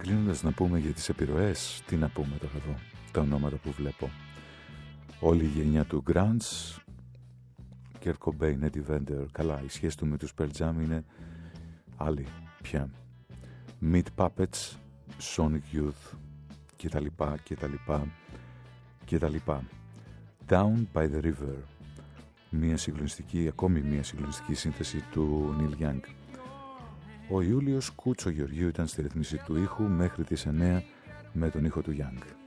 κλείνοντας να πούμε για τις επιρροές, τι να πούμε τώρα εδώ, τα ονόματα που βλέπω. Όλη η γενιά του grunge, Kurt Cobain, Eddie Vedder, καλά, η σχέση του με τους Pearl Jam είναι άλλη πια. Meat Puppets, Sonic Youth, κτλ. Down by the River, ακόμη μια συγκλονιστική σύνθεση του Neil Young. Ο Ιούλιος Κούτσο Γεωργίου ήταν στη ρυθμίση του ήχου μέχρι τις 9 με τον ήχο του Young.